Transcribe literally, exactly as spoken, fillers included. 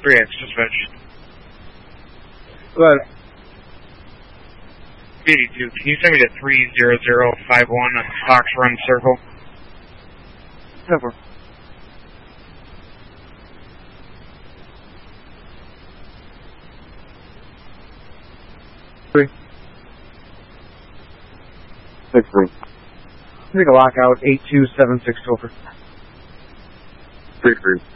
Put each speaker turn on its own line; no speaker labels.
three X, dispatch.
Go ahead.
eighty-two, can you send me to three zero zero five one at Fox Run Circle?
Never. Three.
Six three.
Take a lockout, eight two seven six over.
Three three.